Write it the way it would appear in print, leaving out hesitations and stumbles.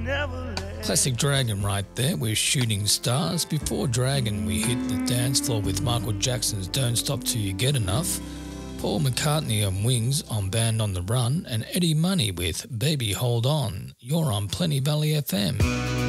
Classic Dragon right there with Shooting Stars. Before Dragon, we hit the dance floor with Michael Jackson's Don't Stop Till You Get Enough, Paul McCartney and Wings on Band on the Run, and Eddie Money with Baby Hold On. You're on Plenty Valley FM.